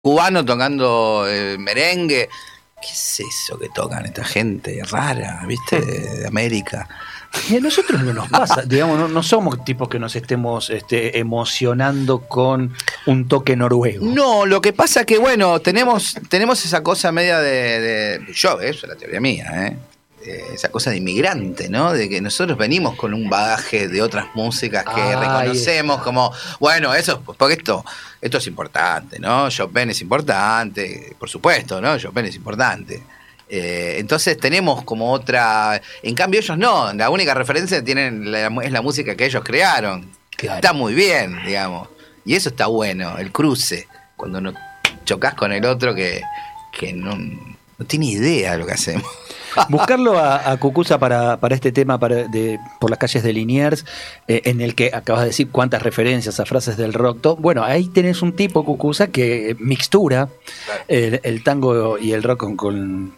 cubano tocando merengue. ¿Qué es eso que tocan esta gente rara, viste, de América? Y a nosotros no nos pasa, digamos, no somos tipos que nos estemos emocionando con un toque noruego. No, lo que pasa que, bueno, tenemos esa cosa media eso es la teoría mía, esa cosa de inmigrante, ¿no? De que nosotros venimos con un bagaje de otras músicas que reconocemos como, bueno, eso, porque esto es importante, ¿no? Chopin es importante, por supuesto, ¿no? Chopin es importante. Entonces tenemos como otra. En cambio ellos no, la única referencia que tienen es la música que ellos crearon. Claro. Está muy bien, digamos. Y eso está bueno, el cruce. Cuando no chocas con el otro que no tiene idea de lo que hacemos. Buscarlo a Cucuza para este tema por las calles de Liniers, en el que acabas de decir cuántas referencias a frases del rock. Bueno, ahí tenés un tipo, Cucuza, que mixtura el tango y el rock con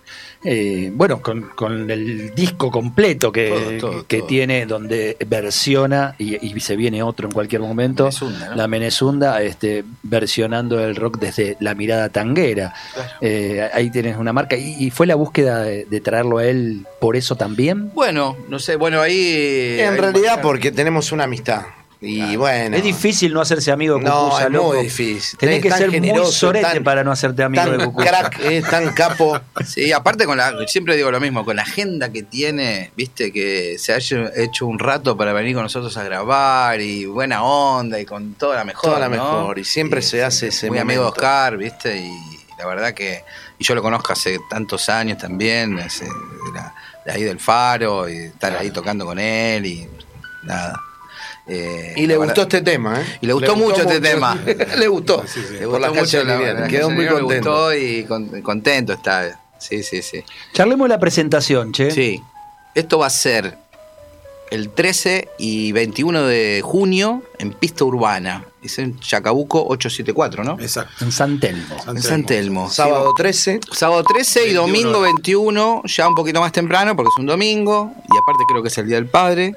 el disco completo todo. Tiene, donde versiona y se viene otro en cualquier momento, Menezunda, ¿no? La Menezunda versionando el rock desde la mirada tanguera. Claro. Ahí tienes una marca y fue la búsqueda de traerlo a él por eso también. Bueno, no sé, ahí en realidad porque tenemos una amistad. Y bueno, es difícil no hacerse amigo de Cucuza, no, es muy difícil. Tenés que ser muy sorete para no hacerte amigo de Cucuza. Crack, tan capo. Sí, aparte siempre digo lo mismo, con la agenda que tiene, viste, que se haya hecho un rato para venir con nosotros a grabar y buena onda y con toda la mejor. Toda la ¿no? mejor, y siempre se hace ese muy momento. amigo de Oscar, viste, y la verdad que yo lo conozco hace tantos años también, de ahí del Faro, y estar ahí tocando con él y nada. Y le gustó este tema, Y le gustó mucho este tema. Le gustó. Sí. Le gustó mucho. Quedó muy contento. Le gustó y contento está. Sí. Charlemos de la presentación, che. Sí. Esto va a ser el 13 y 21 de junio en Pista Urbana. Es en Chacabuco 874, ¿no? Exacto. En San Telmo. En San Telmo. Sábado 13. Sábado 13 y domingo 21, ya un poquito más temprano porque es un domingo. Y aparte creo que es el Día del Padre.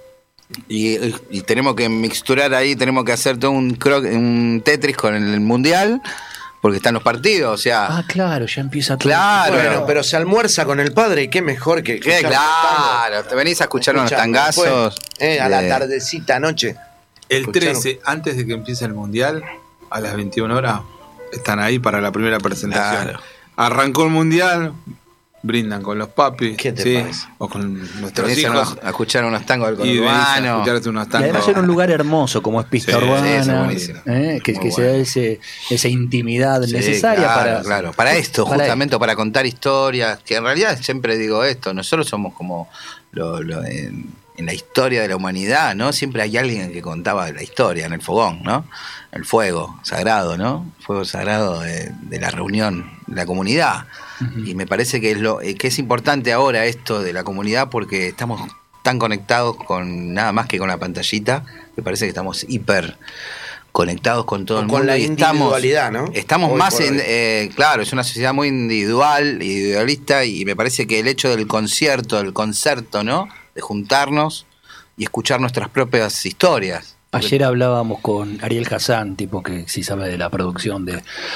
Y tenemos que mixturar ahí, tenemos que hacer todo un Tetris con el Mundial, porque están los partidos, o sea. Ah, claro, ya empieza todo. Claro. Bueno, pero se almuerza con el padre y qué mejor que claro, te venís a escuchar unos tangazos. A la tardecita, noche. El 13, antes de que empiece el Mundial, a las 21 horas, están ahí para la primera presentación. Claro. Arrancó el Mundial, brindan con los papis, ¿qué te parece? O con nuestros hijos a escuchar unos tangos del conurbano. Y además en un lugar hermoso como es Pista Urbana, que se da esa intimidad necesaria para esto, justamente para contar historias, que en realidad siempre digo esto, nosotros somos como en la historia de la humanidad, ¿no? Siempre hay alguien que contaba la historia en el fogón, ¿no? El fuego sagrado, ¿no? Fuego sagrado de la reunión, de la comunidad. Uh-huh. Y me parece que es importante ahora esto de la comunidad porque estamos tan conectados con nada más que con la pantallita, me parece que estamos hiper conectados con todo el mundo. Con la individualidad, ¿no? Estamos hoy más claro, es una sociedad muy individualista, y me parece que el hecho del concerto, ¿no? De juntarnos y escuchar nuestras propias historias. Ayer hablábamos con Ariel Hassan, tipo que sí sabe de la producción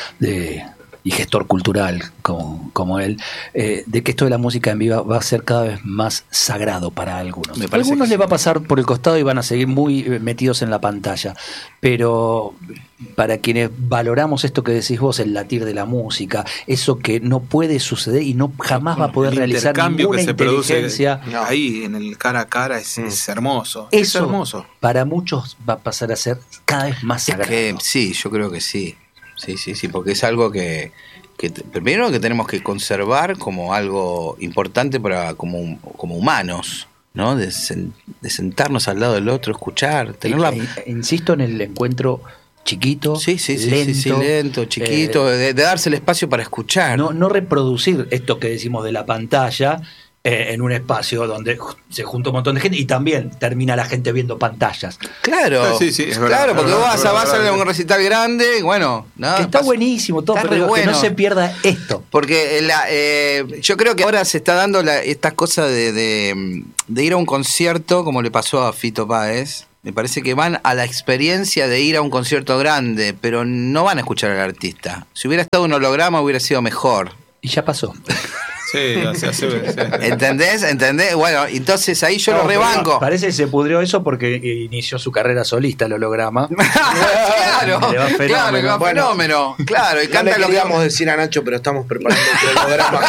y gestor cultural como él, de que esto de la música en vivo va a ser cada vez más sagrado para algunos. A algunos les va a pasar por el costado y van a seguir muy metidos en la pantalla, pero para quienes valoramos esto que decís vos, el latir de la música, eso que no puede suceder y no jamás va a poder realizar ninguna inteligencia. Ahí en el cara a cara es hermoso. Eso es hermoso. Para muchos va a pasar a ser cada vez más sagrado. Sí, yo creo que sí. Sí, porque es algo que primero que tenemos que conservar como algo importante para como humanos, ¿no? De sentarnos al lado del otro, escuchar, insisto en el encuentro chiquito, lento, chiquito, de darse el espacio para escuchar. No reproducir esto que decimos de la pantalla en un espacio donde se junta un montón de gente y también termina la gente viendo pantallas. Claro, sí, es verdad, claro, porque vas a un recital grande y bueno, ¿no? Que está buenísimo todo, pero bueno, que no se pierda esto. Porque yo creo que ahora se está dando estas cosas de ir a un concierto, como le pasó a Fito Páez, Me parece que van a la experiencia de ir a un concierto grande, pero no van a escuchar al artista. Si hubiera estado un holograma hubiera sido mejor. Y ya pasó. Sí, o sea, sí. ¿Entendés? Bueno, entonces ahí yo lo rebanco. Parece que se pudrió eso porque inició su carrera solista el holograma. Claro, Le va fenómeno. Fenómeno. Claro, y No canta le lo que queríamos decir a Nacho, pero estamos preparando otro programa.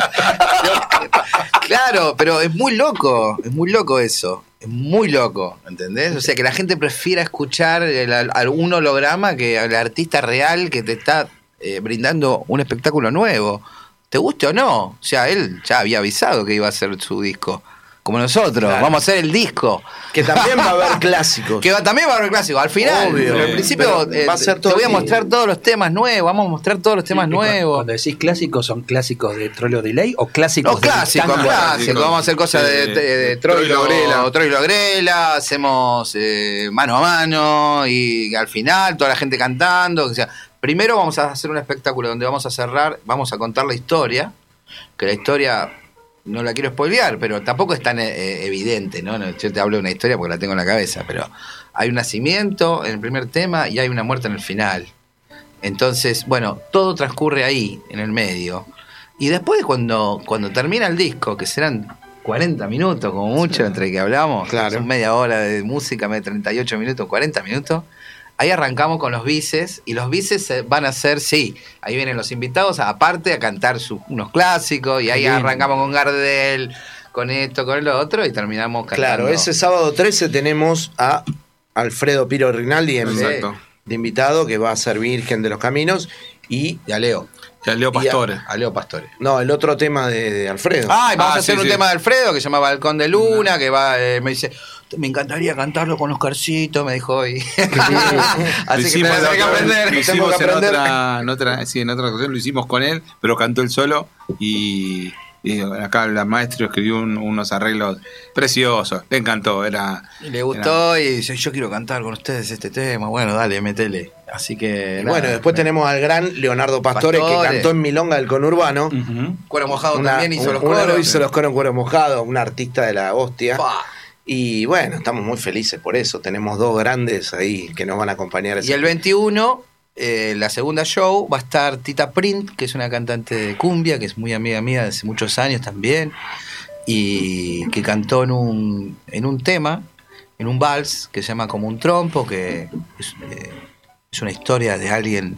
Claro, pero es muy loco eso. Es muy loco, ¿entendés? O sea, que la gente prefiera escuchar un holograma que al artista real que te está brindando un espectáculo nuevo. ¿Te guste o no? O sea, él ya había avisado que iba a hacer su disco. Como nosotros, Claro. Vamos a hacer el disco. Que también va a haber clásicos. También va a haber clásicos. Al final, Obvio. pero al principio Pero va a ser todo te voy a así. mostrar todos los temas nuevos. Vamos a mostrar todos los temas nuevos. Cuando decís clásicos, ¿son clásicos de Troilo Delay o clásicos No, clásicos, tango? clásicos. Vamos a hacer cosas de Troilo Grela, hacemos mano a mano y al final toda la gente cantando. O sea, primero vamos a hacer un espectáculo donde vamos a cerrar, vamos a contar la historia, que la historia no la quiero spoilear, pero tampoco es tan evidente, ¿no? Yo te hablo de una historia porque la tengo en la cabeza, pero hay un nacimiento en el primer tema y hay una muerte en el final. Entonces, bueno, todo transcurre ahí, en el medio. Y después cuando termina el disco, que serán 40 minutos como mucho entre que hablamos, Claro. son media hora de música, 38 minutos, 40 minutos, ahí arrancamos con los bises, y los bises van a ser, sí, ahí vienen los invitados, aparte a cantar unos clásicos, y ahí Bien. arrancamos con Gardel, con esto, con lo otro, y terminamos cantando. Claro, ese sábado 13 tenemos a Alfredo Piro Rinaldi Exacto. de invitado, que va a ser Virgen de los Caminos, y Y a Leo, Ya Leo Pastore. a Leo Pastore. no, el otro tema de Alfredo. Ah, y vamos a hacer sí, un sí. tema de Alfredo que se llama Balcón de Luna, que va, me dice, me encantaría cantarlo con Oscarcito, me dijo hoy. Así que tenés que aprender. Lo hicimos Tengo que aprender. en otra ocasión, lo hicimos con él, pero cantó él solo y acá la maestra escribió unos arreglos preciosos, le encantó, Y le gustó y dice, yo quiero cantar con ustedes este tema. Bueno, dale, métele. Así que Y bueno, después tenemos al gran Leonardo Pastore, que cantó en Milonga del Conurbano. Ujú. Cuero Mojado Una- también hizo los uno coros. hizo los coros en cuero mojado, un artista de la hostia. Pa. Y bueno, estamos muy felices por eso. Tenemos dos grandes ahí que nos van a acompañar. Y el 21, la segunda show, va a estar Tita Print, que es una cantante de cumbia, que es muy amiga mía de hace muchos años también, y que cantó en un tema, en un vals, que se llama Como un trompo, que es una historia de alguien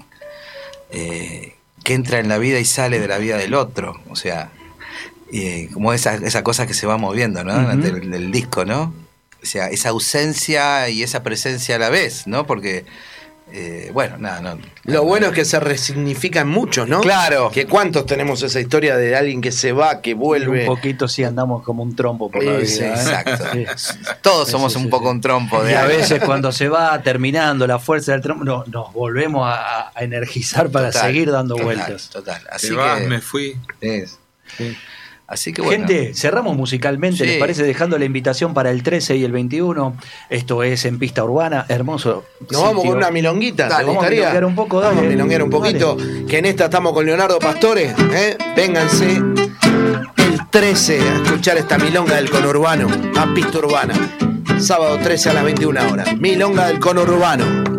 que entra en la vida y sale de la vida del otro. O sea, como esa cosa que se va moviendo, ¿no? Durante el disco, ¿no? O sea, esa ausencia y esa presencia a la vez, ¿no? Porque, bueno, nada, no. Lo bueno es que se resignifican muchos, ¿no? Claro. Que cuántos tenemos esa historia de alguien que se va, que vuelve. Un poquito sí andamos como un trompo por la vida. Sí, Exacto. Sí. Todos somos Sí, un sí, poco sí. un trompo de Y a algo. veces cuando se va terminando la fuerza del trompo, nos volvemos a energizar para Total, seguir dando total, vueltas. Total. Así Te vas, que, me fui. así que bueno. Gente, cerramos musicalmente, Sí. ¿les parece? Dejando la invitación para el 13 y el 21. Esto es en Pista Urbana, hermoso. Nos vamos sitio. con una milonguita, Dale, ¿te vamos a gustaría? milonguear un poco, Vamos a dale. milonguear un poquito. Que en esta estamos con Leonardo Pastore. Vénganse el 13 a escuchar esta milonga del conurbano, a Pista Urbana. Sábado 13 a las 21 horas. Milonga del conurbano.